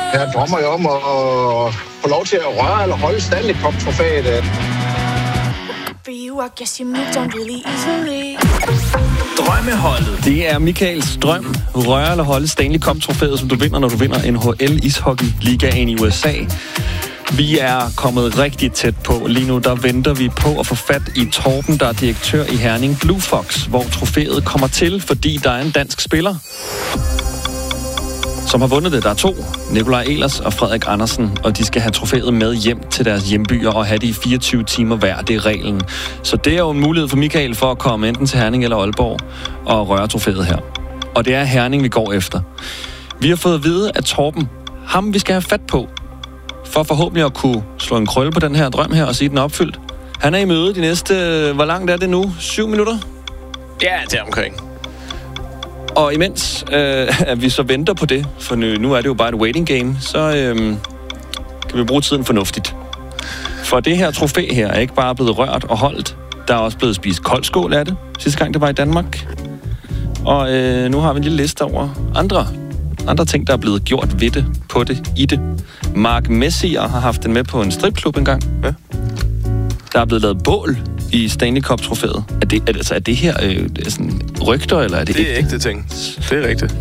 Jeg drømmer jo om at få lov til at røre eller holde Stanley Cup-trofæet. Drømmeholdet. Det er Michaels drøm. Røre eller holde Stanley Cup-trofæet, som du vinder, når du vinder NHL Ishockey-ligaen i USA. Vi er kommet rigtig tæt på. Lige nu der venter vi på at få fat i Torben, der er direktør i Herning Blue Fox, hvor trofæet kommer til, fordi der er en dansk spiller, som har vundet det. Der er 2, Nikolaj Ehlers og Frederik Andersen, og de skal have trofæet med hjem til deres hjembyer og have det i 24 timer hver. Det er reglen. Så det er jo en mulighed for Michael for at komme enten til Herning eller Aalborg og røre trofæet her. Og det er Herning, vi går efter. Vi har fået at vide, at Torben, ham vi skal have fat på, for forhåbentlig at kunne slå en krølle på den her drøm her og sige, den er opfyldt. Han er i møde de næste, hvor langt er det nu? 7 minutter? Ja, det er omkring. Og imens at vi så venter på det, for nu er det jo bare et waiting game, så kan vi bruge tiden fornuftigt. For det her trofæ her er ikke bare blevet rørt og holdt. Der er også blevet spist koldskål af det, sidste gang det var i Danmark. Og nu har vi en lille liste over andre ting, der er blevet gjort ved det, på det, i det. Mark Messier har haft den med på en stripklub engang. Ja. Der er blevet lavet bål i Stanley Cup-trofæet. Er det her sådan rygter, eller er det ægte? Det er ægte ting. Det er rigtigt.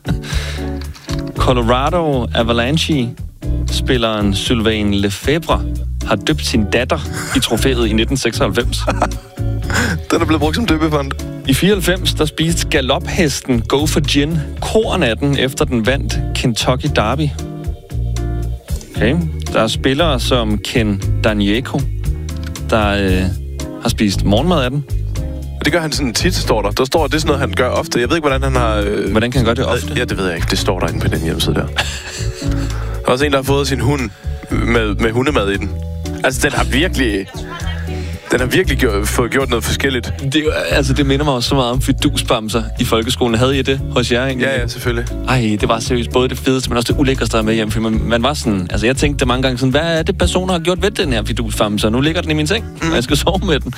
Colorado Avalanche-spilleren Sylvain Lefebvre har døbt sin datter i trofæet i 1996. Den er blevet brugt som døbefond. I 94, der spiste galophesten Go for Gin korn af den, efter den vandt Kentucky Derby. Okay. Der er spillere som Ken Danieko, der har spist morgenmad af den. Det gør han sådan tit, står der. Der står, det er sådan noget, han gør ofte. Jeg ved ikke, hvordan han har... Hvordan kan han gøre det ofte? Ja, det ved jeg ikke. Det står der inde på den hjemmeside der. Der er også en, der har fået sin hund med hundemad i den. Altså, den har virkelig fået gjort noget forskelligt. Det minder mig også så meget om fidusbamser i folkeskolen. Havde I det hos jer egentlig? Ja, selvfølgelig. Ej, det var seriøst både det fedeste, men også det ulækreste med hjem. For man var sådan... Altså, jeg tænkte mange gange sådan, hvad er det, personer har gjort ved den her fidusbamser? Nu ligger den i min seng, og jeg skal sove med den.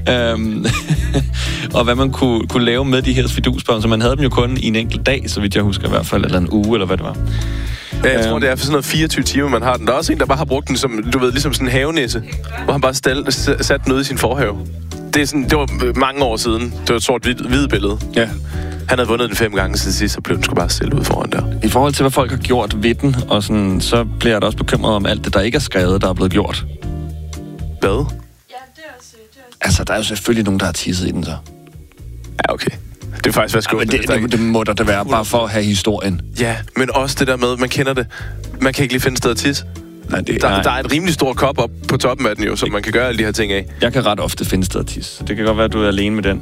Og hvad man kunne lave med de her fidusbamser. Man havde dem jo kun i en enkelt dag, så vidt jeg husker i hvert fald, eller en uge, eller hvad det var. Ja, jeg tror, det er for sådan noget 24 timer, man har den. Der er også en, der bare har brugt den som, du ved, ligesom sådan en havenæsse, hvor han bare sat den ude i sin forhave. Det var mange år siden. Det var et sort-hvid billede. Ja. Han havde vundet den 5 gange til sidst, så blev den sgu bare stillet ud foran der. I forhold til, hvad folk har gjort ved den, og sådan, så bliver jeg da også bekymret om alt det, der ikke er skrevet, der er blevet gjort. Hvad? Ja, det er også... Altså, der er jo selvfølgelig nogen, der har tisset i den, så. Ja, okay. Det er faktisk været skuffende. Det må der da være, bare for at have historien. Ja, men også det der med, man kender det. Man kan ikke lige finde sted at tisse. Nej, der er et rimelig stort kop op på toppen af den jo, som man kan gøre alle de her ting af. Jeg kan ret ofte finde sted at tisse. Det kan godt være, at du er alene med den.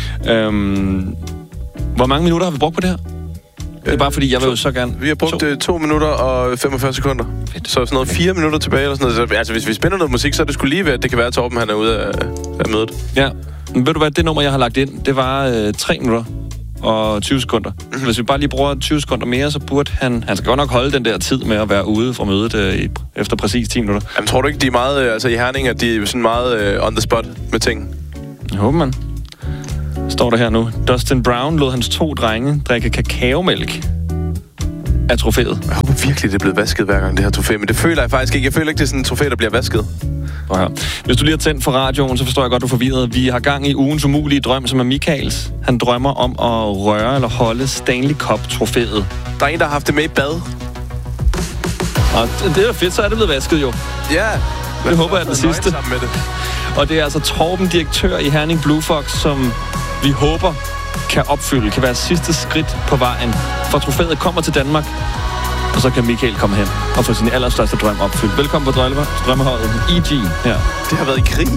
Hvor mange minutter har vi brugt på det her? Det er bare fordi, jeg vil jo så gerne... Vi har brugt 2 minutter og 45 sekunder. Fedt. Så sådan noget 4 minutter tilbage eller sådan noget. Altså, hvis vi spænder noget musik, så er det skulle lige ved, at det kan være, at Torben han er ude af mødet. Ja. Men ved du hvad, det nummer, jeg har lagt ind, det var 3 minutter og 20 sekunder. Mm-hmm. Hvis vi bare lige bruger 20 sekunder mere, så burde han skal godt nok holde den der tid med at være ude fra mødet efter præcis 10 minutter. Jamen, tror du ikke, de er meget, altså i Herning, at de er sådan meget on the spot med ting? Jeg håber man. Står der her nu. Dustin Brown lod hans 2 drenge drikke kakaomælk af trofæet. Jeg håber virkelig, det er blevet vasket hver gang, det her trofæ. Men det føler jeg faktisk ikke. Jeg føler ikke, det er sådan en trofæ, der bliver vasket. Hvis du lige har tændt for radioen, så forstår jeg godt, du er forvirret. Vi har gang i ugens umulige drøm, som er Michaels. Han drømmer om at røre eller holde Stanley Cup-trofæet. Der er en, der har haft det med i bad. Og det er fedt, så er det blevet vasket jo. Ja. Det håber jeg er den sidste. Med det. Og det er altså Torben, direktør i Herning Blue Fox, som vi håber kan være sidste skridt på vejen. For trofæet kommer til Danmark, og så kan Michael komme hen og få sin allerstørste drøm opfyldt. Velkommen på drømmeholdet EG her. Det har været i krig.